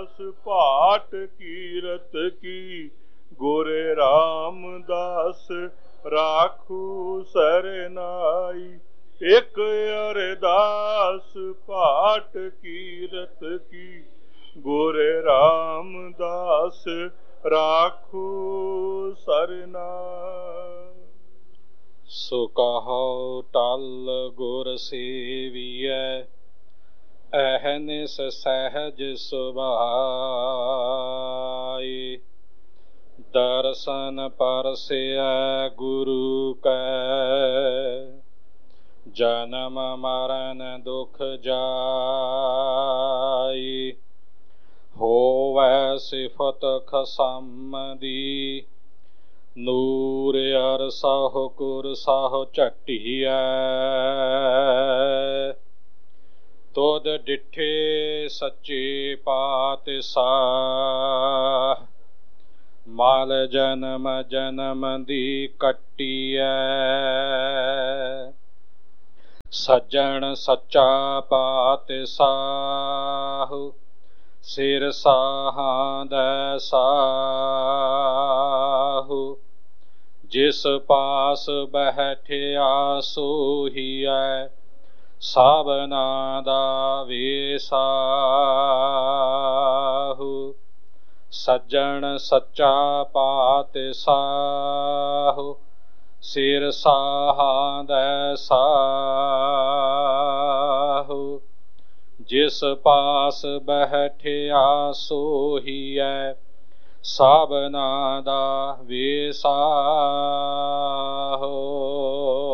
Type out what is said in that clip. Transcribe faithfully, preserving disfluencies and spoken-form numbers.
दास पाठ कीरत की गोरे रामदास राखू सरनाई। एक अरदास पाठ कीरत की गोरे रामदास राखू सरनाई। सो कहो टल गुर सेवियै अहनिस सहज सुभाई। दर्शन परसिया गुरु कै जन्म मरण दुख जाई। होवै सिफत खसम दी ਨੂਰ ਅਰਸਹੁ ਕੁਰਸਹੁ ਝਟੀਐ। ਤੁਧ ਡਿਠੇ ਸੱਚੇ ਪਾਤਸ਼ਾਹ ਮਲ ਜਨਮ ਜਨਮ ਦੀ ਕੱਟੀਐ। ਸੱਜਣ ਸੱਚਾ ਪਾਤਸ਼ਾਹ ਸਿਰ ਸਾਹਾਂ ਦੈ ਸਾਹੁ। ਜਿਸ ਪਾਸ ਬੈਠਿਆ ਸੋਹੀਐ ਸਭਨਾ ਦਾ ਵੇਸਾਹੁ। ਸੱਜਣ ਸੱਚਾ ਪਾਤਸ਼ਾਹ ਸਿਰ ਸਾਹਾਂ ਦੈ ਸਾਹੁ। ਜਿਸ ਪਾਸ ਬੈਠਿਆ ਸੋਹੀਐ ਸਭਨਾ ਦਾ ਵੇਸਾਹੁ।